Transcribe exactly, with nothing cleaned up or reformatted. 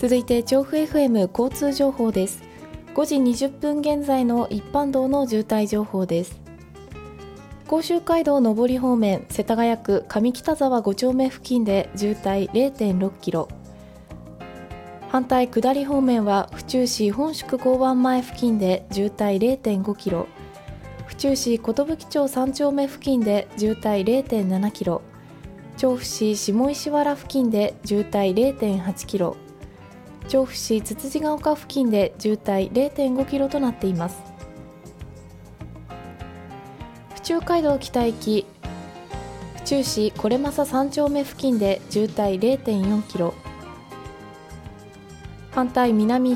続いて調布 エフエム 交通情報です。ごじにじゅっぷん現在の一般道の渋滞情報です。甲州街道上り方面、世田谷区上北沢ご丁目付近で渋滞 れいてんろっキロ、反対下り方面は府中市本宿交番前付近で渋滞 れいてんごキロ、府中市寿町さん丁目付近で渋滞 れいてんななキロ、調布市下石原付近で渋滞 れいてんはちキロ、調布市つつじが丘付近で渋滞 れいてんごキロとなっています。府中街道北行き、府中市是政さん丁目付近で渋滞 れいてんよんキロ、反対南